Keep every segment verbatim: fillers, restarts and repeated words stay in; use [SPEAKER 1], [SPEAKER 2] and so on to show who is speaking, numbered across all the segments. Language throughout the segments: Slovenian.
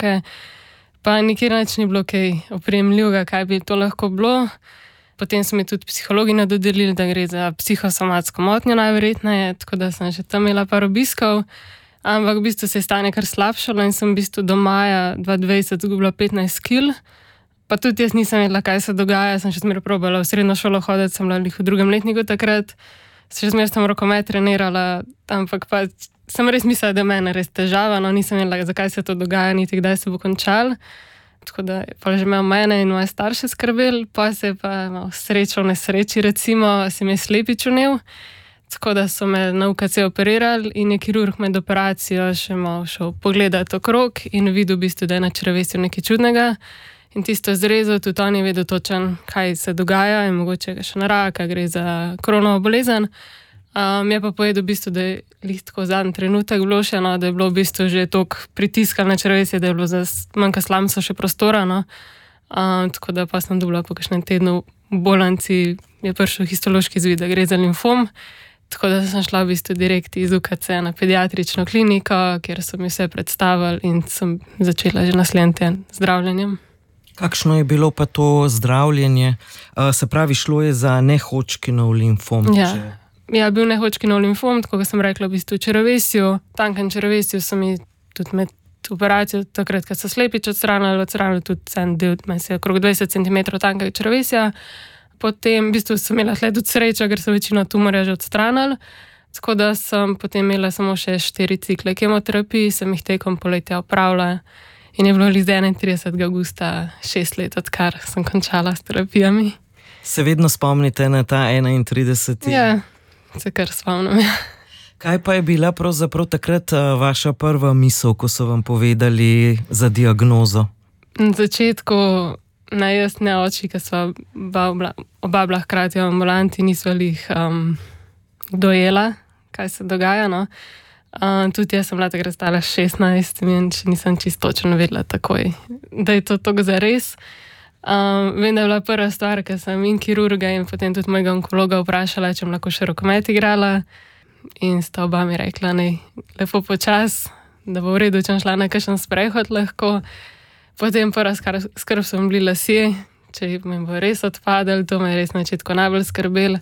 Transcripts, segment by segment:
[SPEAKER 1] roke, pa nikjer nič ni bilo kaj opremljivega, kaj bi to lahko bilo. Potem so mi tudi psihologi nadodelili, da gre za psihosomatsko motnjo najverjetneje, tako da sem že tam imela par obiskov, ampak v bistvu se je stanje kar slabšalo in sem v bistvu do maja dva tisoč dvajset zgubila petnajst kil. Pa tudi jaz nisem vedela, kaj se dogaja, sem še zmeraj probala v srednjo šolo hoditi, sem bila v drugem letniku takrat, še zmeraj sem rokomet trenirala, ampak pa sem res mislila, da je mene res težava, no nisem vedela, zakaj se to dogaja, niti kdaj se bo končal. Tako da je pa že imel mene in moje starše skrbeli, pa se je pa malo srečo v nesreči, recimo, se mi je slepič vnel, tako da so me na U K C operirali in je kirurg med operacijo še malo šel pogledati okrog in videl v bistvu, da je na črevesju nekaj čudnega in tisto zrezal, tudi on je vedel točen, kaj se dogaja in mogoče ga še na raka, gre za Crohnovo bolezen. Um, je pa povedal v bistvu, da je lih tako zadnji trenutek bilo še, no, da je bilo v bistvu že toliko pritiska na črevesje, da je bilo za manjka slamca še prostora, no. Um, tako da pa sem dobila po kakšnem tednu v bolnici, je prišel histološki izvid, da gre za limfom, tako da sem šla v bistvu direkt iz U K C na pediatrično kliniko, kjer so mi vse predstavili in sem začela že naslednji teden z zdravljenjem.
[SPEAKER 2] Kakšno je bilo pa to zdravljenje? Uh, se pravi, šlo je za ne-Hodgkinov limfom?
[SPEAKER 1] Ja.
[SPEAKER 2] Če...
[SPEAKER 1] Ja, bil ne-Hodgkinov limfom, tako kot sem rekla, v bistvu v črevesju, tankem črevesju so mi tudi med operacijo, takrat, ko so slepič odstranili, odstranili tudi en del, meni se je okrog dvajset centimetrov tankega črevesja. Potem v bistvu sem imela tle tudi srečo, ker so večino tumorja že odstranili, tako da sem potem imela samo še štiri cikle kemoterapij, sem jih tekom poletja opravila in je bilo iz enaintridesetega avgusta šest let, odkar sem končala s terapijami.
[SPEAKER 2] Se vedno spomnite na ta enaintrideseti?
[SPEAKER 1] Ja. Se kar spomnim.
[SPEAKER 2] Kaj pa je bila pravzaprav takrat vaša prva misel, ko so vam povedali za diagnozo?
[SPEAKER 1] Na začetku, ne jaz, ne oči, ki sva oba, oba bila hkrati v ambulanti, nisva jih um, dojela, kaj se dogaja. No. Um, tudi jaz sem bila takrat stala šestnajst in še nisem čisto točno vedela takoj, da je to tako zares. Um, vem, da je bila prva stvar, ker sem in kirurga in potem tudi mojega onkologa vprašala, če bom lahko še rokomet igrala in sta oba mi rekla, ne, lepo počas, da bo v redu, če bom šla na kakšen sprehod lahko. Potem prva skrb so mi bili lasje, če mi bo res odpadel, to me je res na začetku najbolj skrbel.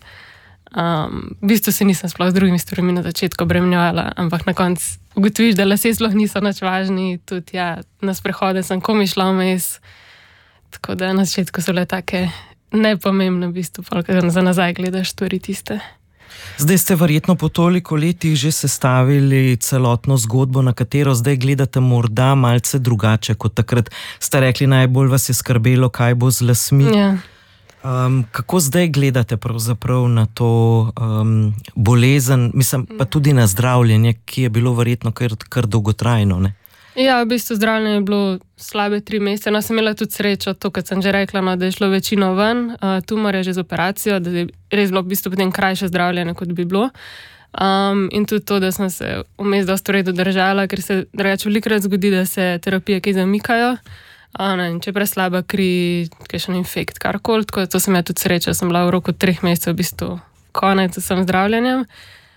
[SPEAKER 1] Um, v bistvu se nisem sploh z drugimi stvarmi na začetku obremenjevala, ampak na koncu ugotoviš, da lasje sploh niso nič važni, tudi ja, na sprehode sem komaj šla vmes. Tako da na začetku so le take nepomembne, v bistvu, ker za nazaj gledaš stvari tiste.
[SPEAKER 2] Zdaj ste verjetno po toliko letih že sestavili celotno zgodbo, na katero zdaj gledate morda malce drugače kot takrat. Ste rekli, najbolj vas je skrbelo, kaj bo z lasmi.
[SPEAKER 1] Ja.
[SPEAKER 2] Um, kako zdaj gledate pravzaprav na to um, bolezen, mislim pa tudi na zdravljenje, ki je bilo verjetno kar, kar dolgotrajno, ne?
[SPEAKER 1] Ja, v bistvu zdravljenje je bilo slabe tri mesece. No, sem imela tudi srečo, to, kot sem že rekla, no, da je šlo večino ven, uh, tumor je že z operacijo, da je res bilo v bistvu potem krajše zdravljenje, kot bi bilo. Um, in tudi to, da sem se vmes dosti v redu držala, ker se drugače velikokrat zgodi, da se terapije kaj zamikajo. Uh, ne, če je preslaba kri, kakšen infekt, karkoli, tako da to sem ja tudi sreča, sem bila v roku treh mesecev v bistvu konec s vsem zdravljenjem.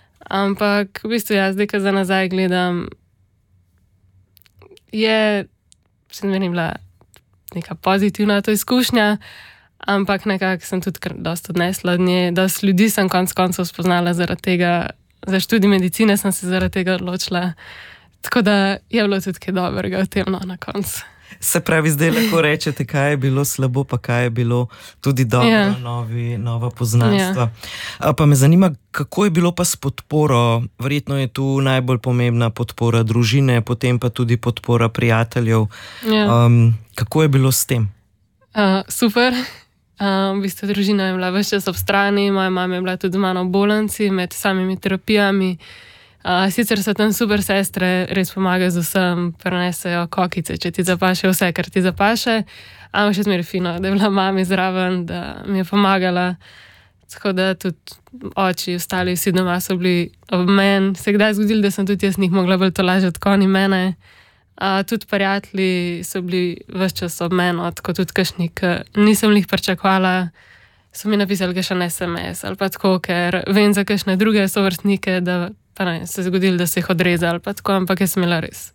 [SPEAKER 1] Ampak v bistvu ja, zdaj, ko za nazaj gledam, je, še ne vem, bila neka pozitivna to izkušnja, ampak nekako sem tudi kar dosti odnesla od nje. Dosti ljudi sem konec koncev spoznala zaradi tega, za študij medicine sem se zaradi tega odločila. Tako da je bilo tudi kaj dobrega v tem, no, na koncu.
[SPEAKER 2] Se pravi, zdaj lahko rečete, kaj je bilo slabo, pa kaj je bilo tudi dobro,
[SPEAKER 1] ja.
[SPEAKER 2] novi, nova poznanstva.
[SPEAKER 1] Ja.
[SPEAKER 2] Pa me zanima, kako je bilo pa s podporo? Verjetno je tu najbolj pomembna podpora družine, potem pa tudi podpora prijateljev.
[SPEAKER 1] Ja.
[SPEAKER 2] Um, kako je bilo s tem?
[SPEAKER 1] Uh, super. Uh, v bistvu družina je bila ves čas ob strani, moja mama je bila tudi z mano v bolnici med samimi terapijami. Uh, sicer so tam super sestre, res pomagajo z vsem, prenesejo kokice, če ti zapaše vse, kar ti zapaše. Ampak še zmeraj fino, da je bila mami zraven, da mi je pomagala. Tako da tudi oči, ostali vsi doma so bili ob meni. Se je kdaj zgodilo, da sem tudi jaz njih mogla bolj tolažiti, kot oni mene. Uh, tudi prijatelji so bili ves čas ob meni, tako tudi kakšni, ki nisem jih pričakovala. So mi napisali kakšen es em es ali pa tako, ker vem za kakšne druge sovrstnike, da pa ne, se je zgodilo, da se jih odrezali, pa tako, ampak jaz sem imela res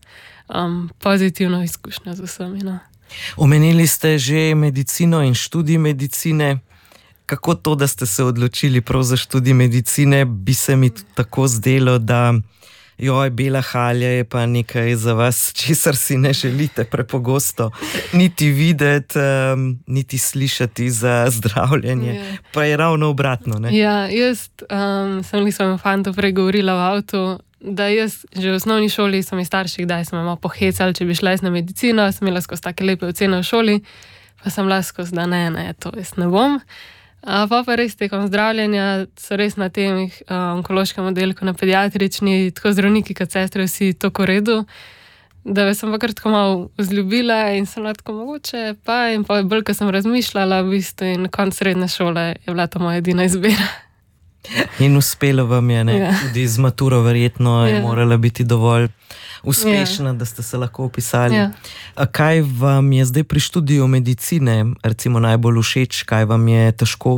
[SPEAKER 1] um, pozitivno izkušnjo z vsemi. No.
[SPEAKER 2] Omenili ste že medicino in študij medicine. Kako to, da ste se odločili prav za študij medicine, bi se mi tako zdelo, da joj, bela halja je pa nekaj za vas, česar si ne želite prepogosto niti videti, um, niti slišati za zdravljenje. Yeah. Pa je ravno obratno, ne?
[SPEAKER 1] Ja, jaz um, sem li svojemu fantu prej govorila v avtu, da jaz že v osnovni šoli so mi starši, kdaj sem malo pohecali, če bi šla jaz na medicino, sem imela skozi take lepe ocene v šoli, pa sem bila skozi, da ne, ne, to jaz ne bom. A pa pa res tekom zdravljenja so res na tem uh, onkološkem oddelku, na pediatrični, tako zdravniki kot sestre, vsi tako redu, da sem pa kar tako malo vzljubila in sem lahko mogoče pa in pa bolj, ko sem razmišljala v bistvu in konc srednje šole je bila to moja edina izbira.
[SPEAKER 2] In uspelo vam je, ne? Ja. Tudi z maturo verjetno je ja. morala biti dovolj uspešna, ja. da ste se lahko opisali. Ja. A kaj vam je zdaj pri študiju medicine recimo najbolj všeč, kaj vam je težko?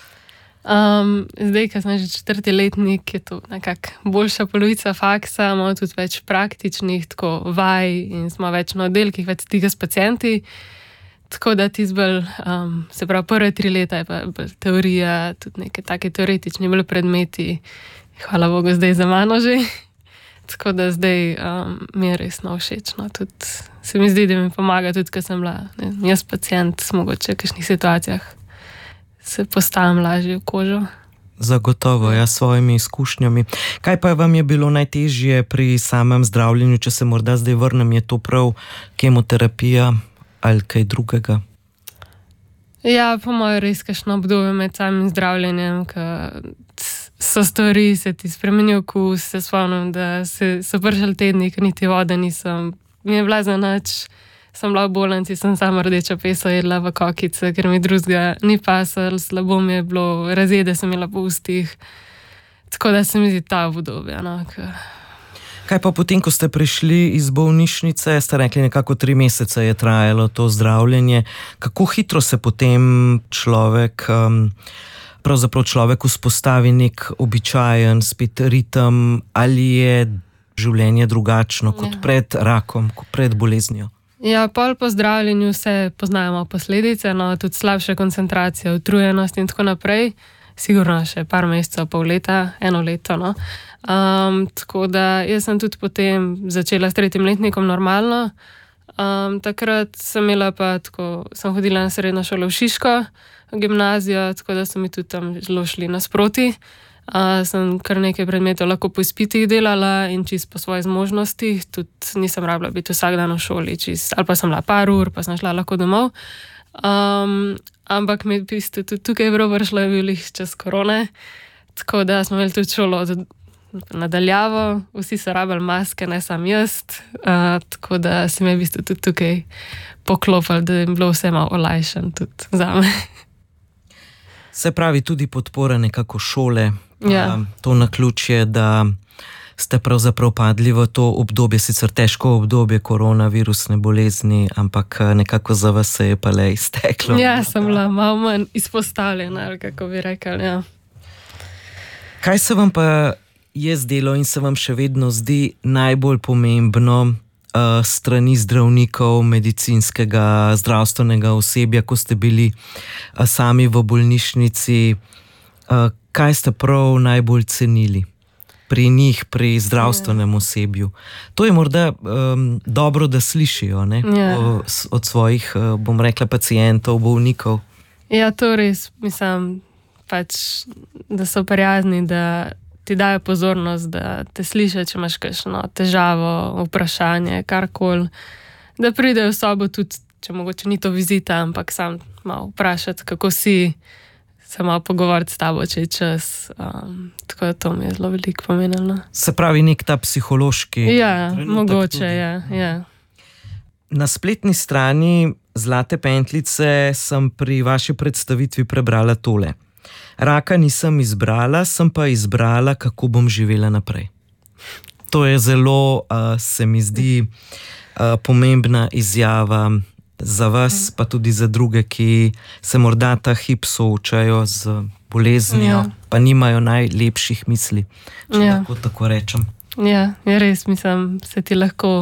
[SPEAKER 1] Um, zdaj, ko sem že četrti letnik, je to nekako boljša polovica faksa, imamo tudi več praktičnih tako vaj in smo več na oddelkih, več stika s pacienti. Tako da ti zbolj, um, se pravi, prve tri leta je pa bolj teorija, tudi neke take teoretični bolj predmeti. Hvala Bogu, zdaj za mano že. Tako da zdaj um, mi je resno všeč. No. Tudi se mi zdi, da mi pomaga, tudi ko sem bila ne, jaz pacient, mogoče v kakšnih situacijah se postavim lažje v kožo.
[SPEAKER 2] Zagotovo, ja, s svojimi izkušnjami. Kaj pa vam je bilo najtežje pri samem zdravljenju, če se morda zdaj vrnem, je to prav kemoterapija ali kaj drugega?
[SPEAKER 1] Ja, po mojem res kakšno obdobje med samim zdravljenjem, ko so stvari, se ti spremeni okus, se spomnim, da se, so prišli tedni, ko niti vode nisem. Mi je bila za nič, sem bila v bolnici, sem sama rdeča pesa jedla v kokice, ker mi drugega ni pasal, slabo mi je bilo, razjede sem imela po ustih. Tako da se mi zdi ta obdobje, no, ko...
[SPEAKER 2] Kaj pa potem, ko ste prišli iz bolnišnice, ste rekli, nekako tri mesece je trajalo to zdravljenje. Kako hitro se potem človek, um, pravzaprav človek vzpostavi nek običajen spet ritem, ali je življenje drugačno kot ja. pred rakom, kot pred boleznijo?
[SPEAKER 1] Ja, pol po zdravljenju se poznajamo posledice, no, tudi slabša koncentracija, utrujenost in tako naprej. Sigurno še par mesecev, pol leta, eno leto, no. Um, tako da jaz sem tudi potem začela s tretjim letnikom normalno. Um, takrat sem imela pa tako, sem hodila na srednjo šolo v Šiško, v gimnazijo, tako da so mi tudi tam zelo šli nasproti. Uh, sem kar nekaj predmetov lahko po izpitih delala in čist po svojih zmožnostih, tudi nisem rabila biti vsak dan v šoli, čist, ali pa sem bila par ur, pa sem šla lahko domov. Um, ampak mi v bistvu tudi tukaj je bilo vršlo, je bil jih čas korone, tako da smo imeli tudi šolo od nadaljavo, vsi so rabili maske, ne sam jaz, uh, tako da se mi je v bistvu tudi tukaj poklopili, da je bilo vse malo olajšan tudi zame.
[SPEAKER 2] Se pravi, tudi podpora nekako šole, pa
[SPEAKER 1] ja.
[SPEAKER 2] to naključje, da ste pravzaprav padli v to obdobje, sicer težko obdobje koronavirusne bolezni, ampak nekako za vas se je pa le izteklo.
[SPEAKER 1] Ja, sem bila malo manj izpostavljena, ali kako bi rekli, ja.
[SPEAKER 2] Kaj se vam pa je zdelo in se vam še vedno zdi najbolj pomembno uh, strani zdravnikov, medicinskega, zdravstvenega osebja, ko ste bili uh, sami v bolnišnici, uh, kaj ste prav najbolj cenili pri njih, pri zdravstvenem osebju? To je morda um, dobro, da slišijo, ne?
[SPEAKER 1] Ja.
[SPEAKER 2] O, od svojih, uh, bom rekla, pacientov, bolnikov.
[SPEAKER 1] Ja, to res, mislim, pač, da so prijazni, da ti dajo pozornost, da te slišijo, če imaš kakšno težavo, vprašanje, karkoli, da pridejo v sobo tudi, če mogoče ni to vizita, ampak sam malo vprašati, kako si, se malo pogovoriti s tabo, če je čas. Um, tako da to mi je zelo veliko pomenilo.
[SPEAKER 2] Se pravi, nek ta psihološki...
[SPEAKER 1] Ja, mogoče, ja, ja.
[SPEAKER 2] Na spletni strani Zlate pentljice sem pri vaši predstavitvi prebrala tole. Raka nisem izbrala, sem pa izbrala, kako bom živela naprej. To je zelo, uh, se mi zdi, uh, pomembna izjava za vas, pa tudi za druge, ki se morda ta hip soočajo z boleznijo, ja. pa nimajo najlepših misli, če ja. lahko tako rečem.
[SPEAKER 1] Ja, je res, mislim, se ti lahko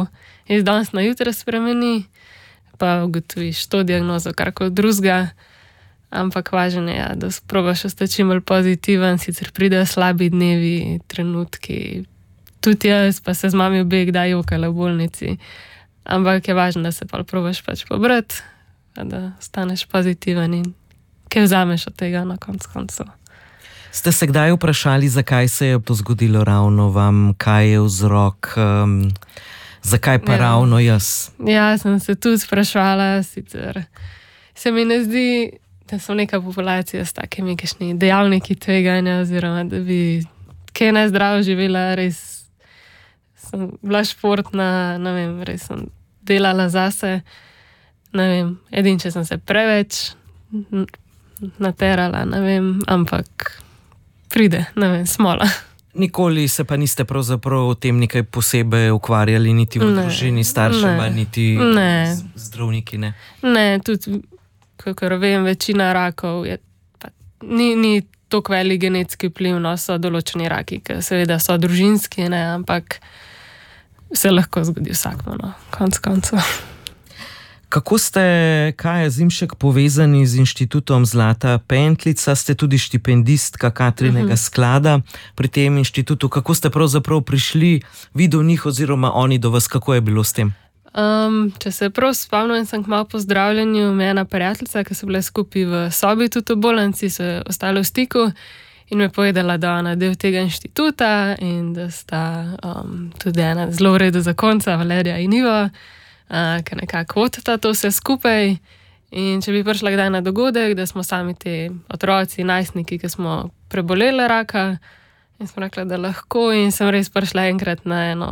[SPEAKER 1] iz danes na jutro spremeni, pa ugotoviš to diagnozo, karkoli drugega. Ampak važno je, ja, da probaš ostati čim bolj pozitiven, sicer pridejo slabi dnevi, trenutki. Tudi jaz pa se z mami obe kdaj jokala v bolnici. Ampak je važno, da se pa probaš pač pobrati, da staneš pozitiven in kaj vzameš od tega na konc koncu.
[SPEAKER 2] Ste se kdaj vprašali, zakaj se je to zgodilo ravno vam, kaj je vzrok, um, zakaj pa ja. ravno jaz?
[SPEAKER 1] Ja, sem se tudi sprašvala, sicer se mi ne zdi, da so neka populacija s takimi kakšni dejavniki tveganja, oziroma da bi kaj nezdravo živela, res sem bila športna, ne vem, res sem delala zase, ne vem, edin, če sem se preveč naterala, ne vem, ampak pride, ne vem, smola.
[SPEAKER 2] Nikoli se pa niste pravzaprav o tem nekaj posebej ukvarjali, niti v
[SPEAKER 1] ne,
[SPEAKER 2] družini staršema,
[SPEAKER 1] ne,
[SPEAKER 2] niti
[SPEAKER 1] ne.
[SPEAKER 2] zdravniki, ne?
[SPEAKER 1] Ne, tudi, kakor vem, večina rakov je, pa, ni, ni toliko velik genetski vpliv, no, so določeni raki, ki seveda so družinski, ne, ampak se lahko zgodi vsakmo, no, konc koncev.
[SPEAKER 2] Kako ste, Kaja Zimšek, povezani z inštitutom Zlata pentljica? Ste tudi štipendistka Katrinega uh-huh. sklada pri tem inštitutu. Kako ste pravzaprav prišli, vi do njih oziroma oni do vas? Kako je bilo s tem?
[SPEAKER 1] Um, če se prav spomnim, sem kmalu po zdravljenju, me ena prijateljica, ki so bile skupaj v sobi tudi v bolnici, so ostale v stiku in me povedala, da ona del tega inštituta in da sta um, tudi ena zelo v redu zakonca, Valerija in Ivo, Uh, ker nekako vodita to vse skupaj in če bi prišla kdaj na dogodek, da smo sami te otroci, najstniki, ki smo preboleli raka in smo rekla, da lahko in sem res prišla enkrat na eno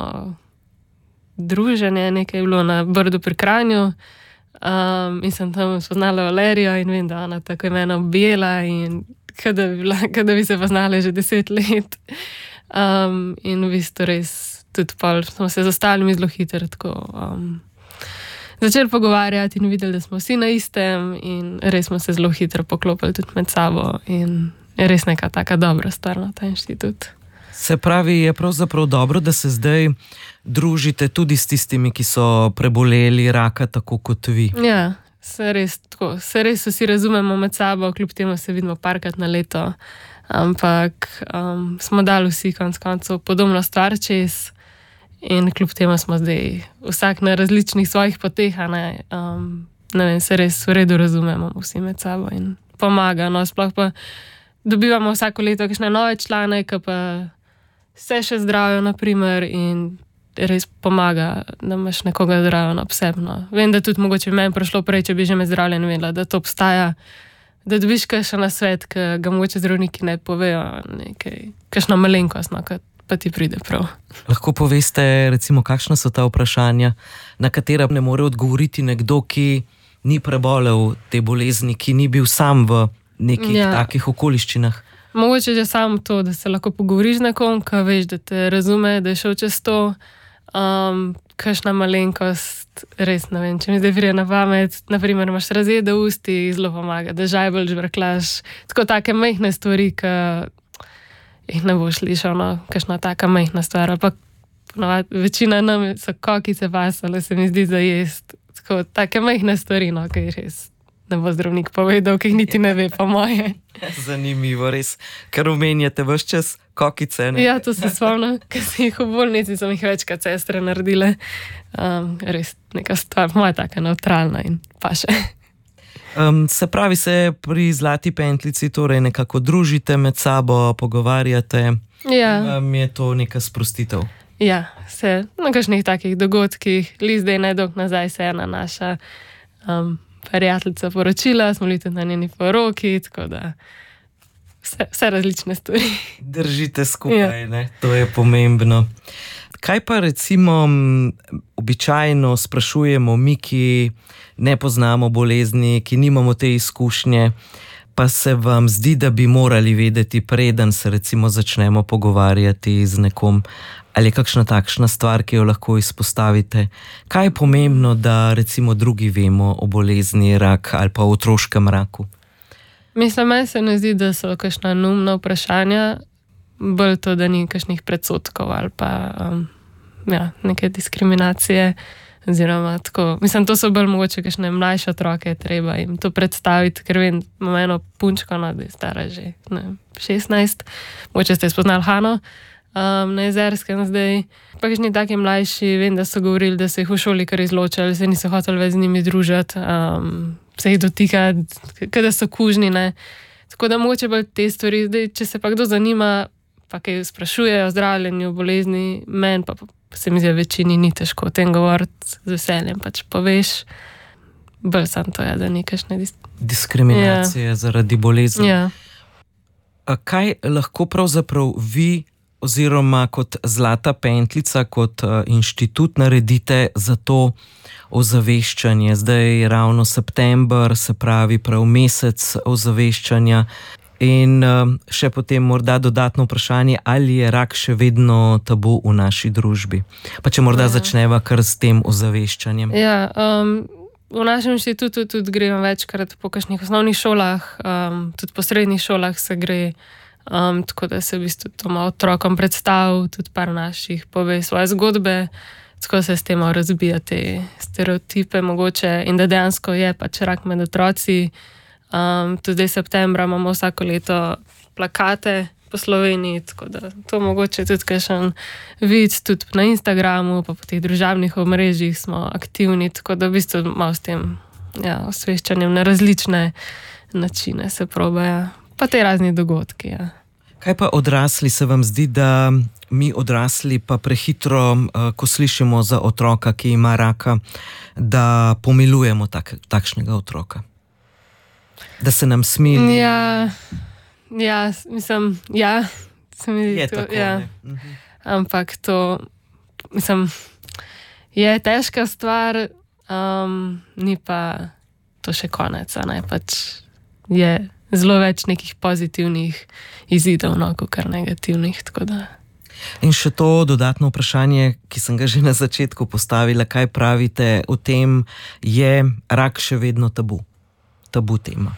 [SPEAKER 1] druženje, nekaj je bilo na Brdu pri Kranju um, in sem tam spoznala Valerijo in vem, da ona tako je mene objela in kada bi, bila, kada bi se poznali že deset let um, in v bistvu res tudi pol smo se z ostalimi zelo hitro tako um, začeli pogovarjati in videli, da smo vsi na istem in res smo se zelo hitro poklopili tudi med sabo in je res neka taka dobra stvar na ta inštitut.
[SPEAKER 2] Se pravi, je pravzaprav dobro, da se zdaj družite tudi s tistimi, ki so preboleli raka tako kot vi.
[SPEAKER 1] Ja, se res tako, se res vsi razumemo med sabo, kljub temu se vidimo parkrat na leto, ampak um, smo dali vsi konc koncev podobno stvar čez. In kljub temu smo zdaj vsak na različnih svojih poteh, ne, um, ne vem, se res v redu razumemo vsi med sabo in pomaga. No, sploh pa dobivamo vsako leto kakšne nove člane, ki pa se še zdravijo, naprimer, in res pomaga, da imaš nekoga zdravo obsebno. Vem, da tudi mogoče bi meni prišlo prej, če bi že me zdravljen vedela, da to obstaja, da dobiš kakšen nasvet, ki ga mogoče zdravniki ne povejo, nekaj, kakšno malenkost, no, pa ti pride prav.
[SPEAKER 2] Lahko poveste, recimo, kakšna so ta vprašanja, na katera ne more odgovoriti nekdo, ki ni prebolel te bolezni, ki ni bil sam v nekih ja. takih okoliščinah?
[SPEAKER 1] Mogoče že samo to, da se lahko pogovoriš z nekom, ki veš, da te razume, da je šel čez to, um, kakšna malenkost, res ne vem, če mi zdaj pride na pamet, naprimer imaš razjede v usti, zelo pomaga, da žajbelj žvrklaš, tako take majhne stvari, ki jih ne boš slišal, no, kakšna taka majhna stvar, pa ponovadi, večina nam so kokice pasale, se mi zdi za jest, tako take majhne stvari, no, ki res ne bo zdravnik povedal, ki jih niti ne ve, po moje.
[SPEAKER 2] Zanimivo, res, ker omenjate ves čas kokice, ne?
[SPEAKER 1] Ja, to se spomnim, ker si jih v bolnici, sem jih večkrat sestre naredile, um, res neka stvar, moja taka neutralna in pa še.
[SPEAKER 2] Um, se pravi, se pri Zlati pentljici torej nekako družite med sabo, pogovarjate,
[SPEAKER 1] ja.
[SPEAKER 2] um, je to neka sprostitev?
[SPEAKER 1] Ja, se na kakšnih takih dogodkih, li zdaj nedolg nazaj se ena naša um, prijateljica poročila, smo bili tudi na njeni poroki, tako da vse, vse različne stvari.
[SPEAKER 2] Držite skupaj, ja. ne? To je pomembno. Kaj pa recimo običajno sprašujemo mi, ki ne poznamo bolezni, ki nimamo te izkušnje, pa se vam zdi, da bi morali vedeti, preden se recimo začnemo pogovarjati z nekom, ali je kakšna takšna stvar, ki jo lahko izpostavite? Kaj je pomembno, da recimo drugi vemo o bolezni rak ali pa o otroškem raku?
[SPEAKER 1] Mislim, meni se ne zdi, da so kakšna neumna vprašanja, bolj to, da ni kakšnih predsotkov ali pa um, ja, neke diskriminacije. Oziroma, tako, mislim, to so bolj mogoče, kakšne mlajše otroke, treba jim to predstaviti, ker vem, imam eno punčko, no, da je stara že ne, šestnajst, mogoče ste spoznali Hano um, na Jezerskem zdaj. Pa kakšni taki mlajši, vem, da so govorili, da se jih v šoli kar izločali, se niso hoteli več z njimi družiti, um, se jih dotikati, kada so kužni, ne. Tako da mogoče bolj te stvari, zdaj, če se pa kdo zanima, pa kaj sprašuje o zdravljenju bolezni, men pa se mi zdi, večini ni težko o tem govoriti z veseljem, pač poveš, bolj sam to je, da ni kakšne dis
[SPEAKER 2] diskriminacije ja. zaradi bolezni.
[SPEAKER 1] Ja.
[SPEAKER 2] Kaj lahko pravzaprav vi oziroma kot Zlata pentljica, kot uh, inštitut naredite za to ozaveščanje? Zdaj je ravno september, se pravi prav mesec ozaveščanja. In uh, še potem morda dodatno vprašanje, ali je rak še vedno tabu v naši družbi. Pa če morda ja. začneva kar s tem ozaveščanjem.
[SPEAKER 1] Ja, um, v našem inštitutu tudi gremo večkrat po kakšnih osnovnih šolah, um, tudi po srednjih šolah se gre, um, tako da se v bistvu to malo otrokom predstav, tudi par naših pove svoje zgodbe, tako se s tem razbija te stereotipe mogoče in da dejansko je pač rak med otroci. Um, tudi zdaj septembra imamo vsako leto plakate po Sloveniji, tako da to mogoče tudi kakšen vid, tudi na Instagramu, pa po teh družabnih omrežjih smo aktivni, tako da v bistvu malo s tem ja, osveščanjem na različne načine se probajo, pa te razni dogodki. Ja.
[SPEAKER 2] Kaj pa odrasli, se vam zdi, da mi odrasli pa prehitro, ko slišimo za otroka, ki ima raka, da pomilujemo tak, takšnega otroka? Da se nam smili.
[SPEAKER 1] Ja, ja, mislim, ja, se mi zdi
[SPEAKER 2] je
[SPEAKER 1] to,
[SPEAKER 2] tako,
[SPEAKER 1] ja.
[SPEAKER 2] Mhm.
[SPEAKER 1] Ampak to, mislim, je težka stvar, um, ni pa to še konec, ne, pač je zelo več nekih pozitivnih izidov, no, kot kar negativnih, tako da.
[SPEAKER 2] In še to dodatno vprašanje, ki sem ga že na začetku postavila, kaj pravite o tem, je rak še vedno tabu? Tabu tema.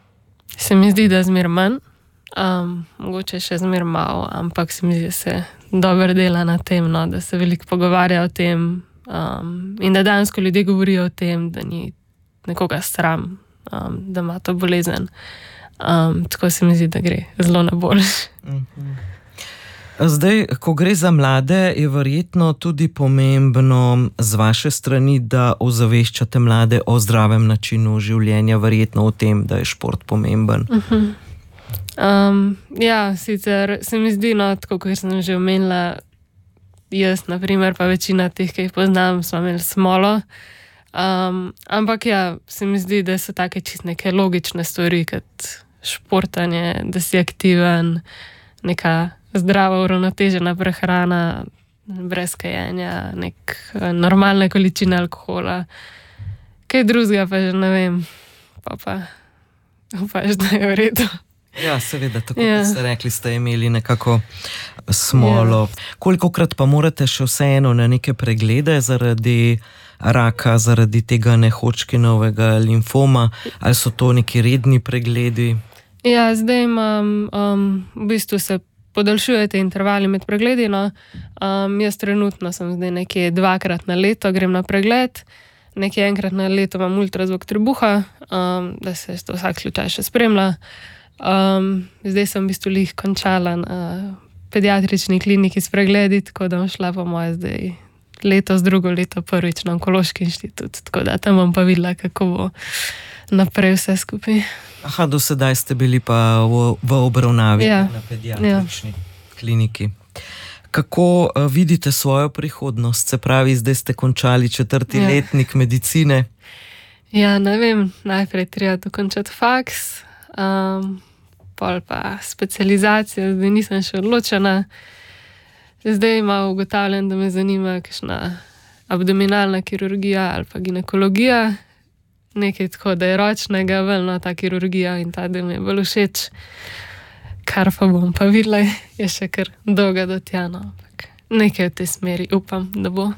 [SPEAKER 1] Se mi zdi, da zmer manj, um, mogoče še zmer malo, ampak se mi zdi, da se dobro dela na tem, no, da se veliko pogovarja o tem um, in da dejansko ljudje govorijo o tem, da ni nekoga sram, um, da ima to bolezen. Um, tako se mi zdi, da gre zelo na boljše.
[SPEAKER 2] Mhm. Zdaj, ko gre za mlade, je verjetno tudi pomembno z vaše strani, da ozaveščate mlade o zdravem načinu življenja, verjetno o tem, da je šport pomemben.
[SPEAKER 1] Uh-huh. Um, ja, sicer se mi zdi, no, tako kot sem že omenila, jaz, na primer, pa večina teh, ki jih poznam, smo imeli smolo. Um, ampak ja, se mi zdi, da so take čist neke logične stvari, kot športanje, da si aktiven, neka zdrava, uravnotežena prehrana, brez kajenja, nek normalne količine alkohola. Kaj drugega pa že ne vem, pa pa upaš, da je v redu.
[SPEAKER 2] Ja, seveda, tako
[SPEAKER 1] ja.
[SPEAKER 2] kot ste rekli, ste imeli nekako smolo. Ja. Kolikokrat pa morate še vseeno na neke preglede zaradi raka, zaradi tega nehodžkinovega limfoma, ali so to neki redni pregledi?
[SPEAKER 1] Ja, zdaj imam, um, v bistvu se podaljšujete intervali med pregledi, no. Um, jaz trenutno sem zdaj nekje dvakrat na leto, grem na pregled, nekje enkrat na leto imam ultrazvok trebuha, um, da se to vsak slučaj še spremlja. Um, zdaj sem v bistvu lih končala na pediatrični kliniki s pregledi, tako da bom šla po moje zdaj letos drugo leto prvič na onkološki inštitut, tako da tam bom pa videla, kako bo naprej vse skupaj.
[SPEAKER 2] Aha, do sedaj ste bili pa v, v obravnavi
[SPEAKER 1] ja.
[SPEAKER 2] na pediatrični ja. kliniki. Kako uh, vidite svojo prihodnost? Se pravi, zdaj ste končali četrti ja. letnik medicine.
[SPEAKER 1] Ja, ne vem, najprej treba dokončati faks, um, pol pa specializacija, zdaj nisem še odločena. Zdaj malo ugotavljam, da me zanima kakšna abdominalna kirurgija ali pa ginekologija. Nekaj tako, da je ročnega, veljno ta kirurgija in ta del mi je bolj všeč. Kar pa bom pa videla, je še kar dolga do tja, no. Nekaj v tej smeri upam, da bo.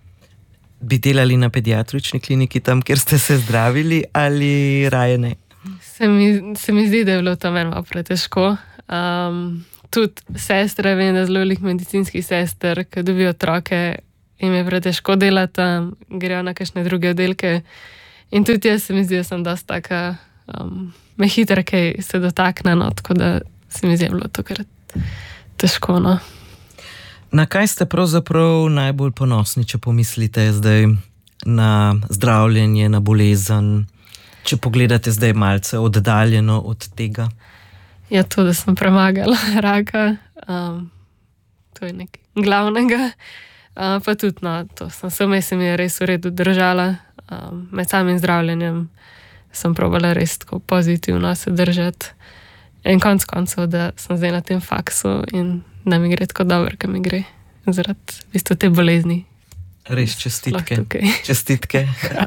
[SPEAKER 2] Bi delali na pediatrični kliniki tam, kjer ste se zdravili, ali raje ne?
[SPEAKER 1] Se mi, se mi zdi, da je bilo to meni malo pretežko. Um, tudi sestre, vem, da zelo veliko medicinskih sester, ki dobijo otroke, jim je pretežko delati, grejo na kakšne druge oddelke. In tudi jaz se mi zdi, da sem dosta taka, um, me hitro kaj se dotakne, no, tako da se mi zdi bilo tokrat težko, no.
[SPEAKER 2] Na kaj ste pravzaprav najbolj ponosni, če pomislite zdaj na zdravljenje, na bolezen, če pogledate zdaj malce oddaljeno od tega?
[SPEAKER 1] Ja, to, da sem premagala raka, um, to je nekaj glavnega. Uh, pa tudi, no, to sem se vmes mi je res v redu držala. Um, med samim zdravljenjem sem probala res tako pozitivno se držati. In konc koncev, da sem zdaj na tem faksu in da mi gre tako dobro, ka mi gre zaradi v bistvu te bolezni.
[SPEAKER 2] Res čestitke. Čestitke.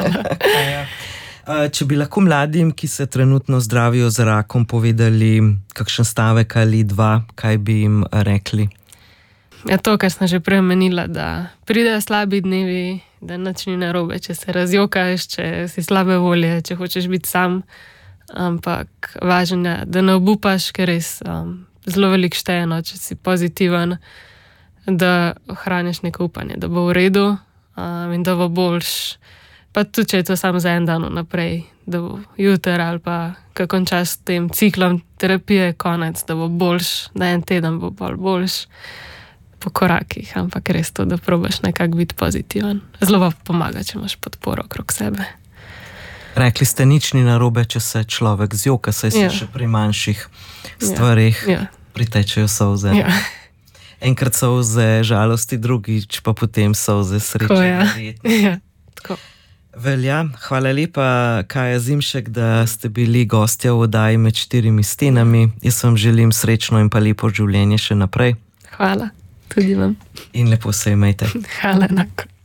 [SPEAKER 2] Če bi lahko mladim, ki se trenutno zdravijo z rakom, povedali kakšen stavek ali dva, kaj bi jim rekli?
[SPEAKER 1] Ja, to, kar sem že prej omenila, da pridejo slabi dnevi, da nič ni narobe, če se razjokaš, če si slabe volje, če hočeš biti sam. Ampak važno je, da ne obupaš, ker res um, zelo veliko šteje, no, če si pozitiven, da ohraniš neko upanje, da bo v redu um, in da bo boljš. Pa tudi, če je to samo za en dan naprej, da bo jutr ali pa ko končaš s tem ciklom terapije, konec, da bo boljš, da en teden bo bolj boljš po korakih, ampak res to, da probaš nekako biti pozitiven. Zelo pa pomaga, če imaš podporo okrog sebe.
[SPEAKER 2] Rekli ste, nič ni narobe, če se človek zjoka, saj se ja. še pri manjših stvarih
[SPEAKER 1] ja. Ja.
[SPEAKER 2] pritečejo solze.
[SPEAKER 1] Ja.
[SPEAKER 2] Enkrat solze žalosti, drugič pa potem solze sreče.
[SPEAKER 1] Tako, ja. Ja, tako.
[SPEAKER 2] Velja, hvala lepa, Kaja Zimšek, da ste bili gostja v oddaji Med štirimi stenami. Jaz vam želim srečno in pa lepo življenje še naprej.
[SPEAKER 1] Hvala, tudi vam.
[SPEAKER 2] In lepo se imejte.
[SPEAKER 1] Hvala, enako.